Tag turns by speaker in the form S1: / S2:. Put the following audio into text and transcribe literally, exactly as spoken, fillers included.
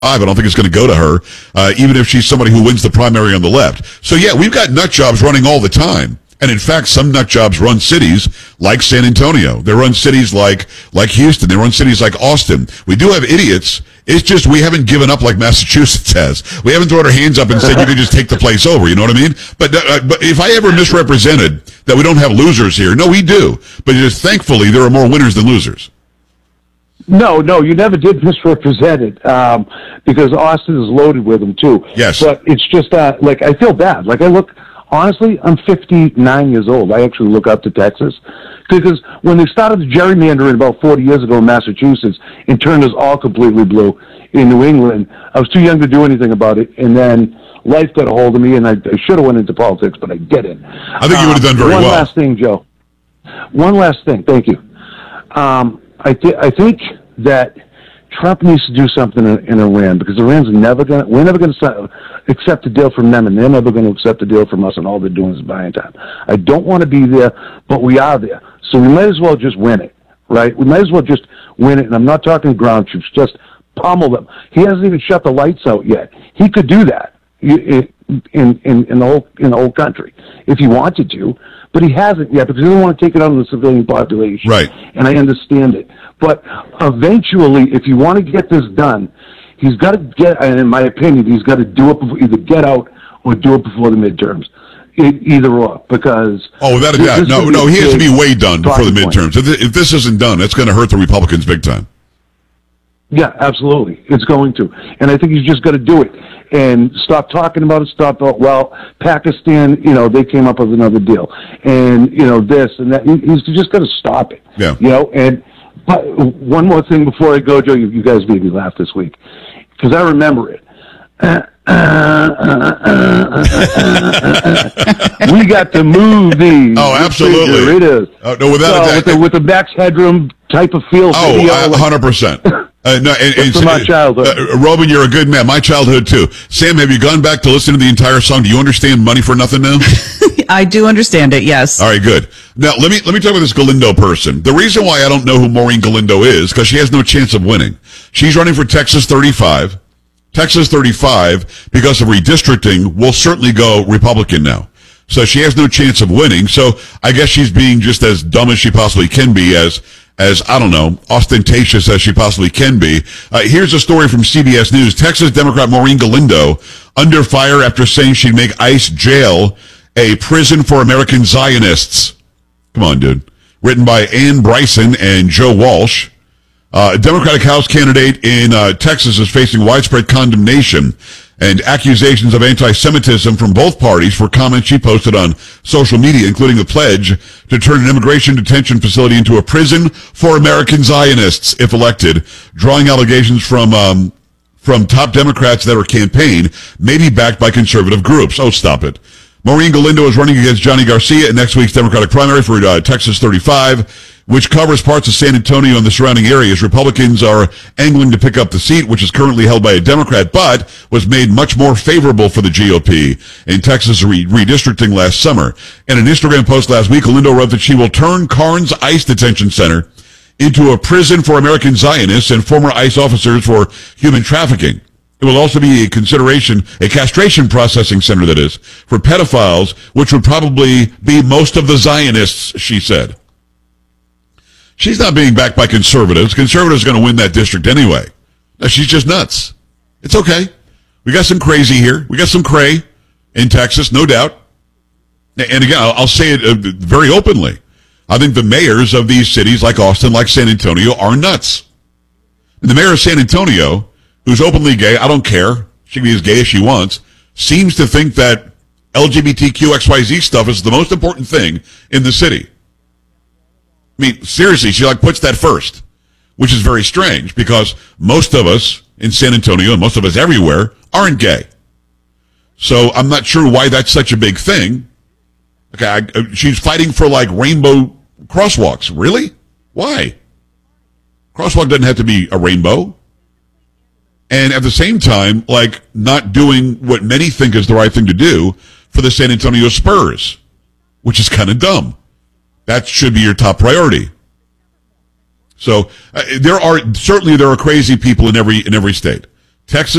S1: I don't think it's going to go to her, uh, even if she's somebody who wins the primary on the left. So yeah, we've got nut jobs running all the time. And in fact, some nut jobs run cities like San Antonio. They run cities like, like Houston. They run cities like Austin. We do have idiots. It's just we haven't given up like Massachusetts has. We haven't thrown our hands up and said you can just take the place over. You know what I mean? But, uh, but if I ever misrepresented that we don't have losers here, no, we do. But just thankfully, there are more winners than losers.
S2: No, no, you never did misrepresent it, um, because Austin is loaded with them too.
S1: Yes.
S2: But it's just, uh, like, I feel bad. Like, I look, honestly, I'm fifty-nine years old. I actually look up to Texas. Because when they started the gerrymandering about forty years ago in Massachusetts and turned us all completely blue in New England, I was too young to do anything about it. And then life got a hold of me, and I, I should have went into politics, but I didn't.
S1: I think you would have done very
S2: um, one
S1: well.
S2: One last thing, Joe. One last thing. Thank you. Um, I, th- I think that Trump needs to do something in, in Iran, because Iran's never going to, we're never going to accept a deal from them, and they're never going to accept a deal from us, and all they're doing is buying time. I don't want to be there, but we are there. So we might as well just win it, right? We might as well just win it, and I'm not talking ground troops, just pummel them. He hasn't even shut the lights out yet. He could do that in, in, in, in, the whole, in the whole country if he wanted to, but he hasn't yet because he doesn't want to take it out of the civilian population.
S1: Right.
S2: And I understand it. But eventually, if you want to get this done, he's got to get, and in my opinion, he's got to do it before, either get out or do it before the midterms. It, either or, because...
S1: Oh, without a doubt. No, no, he has to be way done before the midterms. If, if this isn't done, it's going to hurt the Republicans big time.
S2: Yeah, absolutely. It's going to. And I think he's just got to do it. And stop talking about it, stop, well, Pakistan, you know, they came up with another deal. And, you know, this and that. He's just got to stop it.
S1: Yeah.
S2: You know, and but one more thing before I go, Joe, you, you guys made me laugh this week. Because I remember it. Uh, uh, uh, uh, uh, we got to move these.
S1: Oh, absolutely.
S2: It is.
S1: Oh, no, without
S2: so
S1: a doubt.
S2: With the, with the max headroom type of feel.
S1: Oh,
S2: video,
S1: uh,
S2: like,
S1: one hundred percent. Uh, no, and, and,
S2: from my childhood.
S1: Uh, Robin, you're a good man. My childhood, too. Sam, have you gone back to listen to the entire song? Do you understand Money for Nothing now?
S3: I do understand it, yes.
S1: All right, good. Now, let me let me talk about this Galindo person. The reason why I don't know who Maureen Galindo is, because she has no chance of winning. She's running for Texas thirty-five. Texas thirty-five, because of redistricting, will certainly go Republican now. So she has no chance of winning. So I guess she's being just as dumb as she possibly can be, as, as I don't know, ostentatious as she possibly can be. Uh, here's a story from C B S News. Texas Democrat Maureen Galindo under fire after saying she'd make ICE jail a prison for American Zionists. Come on, dude. Written by Ann Bryson and Joe Walsh. Uh, a Democratic House candidate in uh, Texas is facing widespread condemnation and accusations of anti-Semitism from both parties for comments she posted on social media, including a pledge to turn an immigration detention facility into a prison for American Zionists if elected, drawing allegations from um, from top Democrats that her campaign may be backed by conservative groups. Oh, stop it. Maureen Galindo is running against Johnny Garcia in next week's Democratic primary for uh, Texas thirty-five, which covers parts of San Antonio and the surrounding areas. Republicans are angling to pick up the seat, which is currently held by a Democrat, but was made much more favorable for the G O P in Texas re- redistricting last summer. In an Instagram post last week, Galindo wrote that she will turn Carnes ICE Detention Center into a prison for American Zionists and former ICE officers for human trafficking. It will also be a consideration, a castration processing center, that is, for pedophiles, which would probably be most of the Zionists, she said. She's not being backed by conservatives. Conservatives are going to win that district anyway. Now, she's just nuts. It's okay. We got some crazy here. We got some cray in Texas, no doubt. And again, I'll say it very openly. I think the mayors of these cities, like Austin, like San Antonio, are nuts. And the mayor of San Antonio, who's openly gay, I don't care, she can be as gay as she wants, seems to think that L G B T Q X Y Z stuff is the most important thing in the city. I mean, seriously, she like puts that first, which is very strange because most of us in San Antonio and most of us everywhere aren't gay. So I'm not sure why that's such a big thing. Okay, I, she's fighting for like rainbow crosswalks. Really? Why? Crosswalk doesn't have to be a rainbow. And at the same time, like, not doing what many think is the right thing to do for the San Antonio Spurs, which is kind of dumb. That should be your top priority. So uh, there are, certainly there are crazy people in every in every state. Texas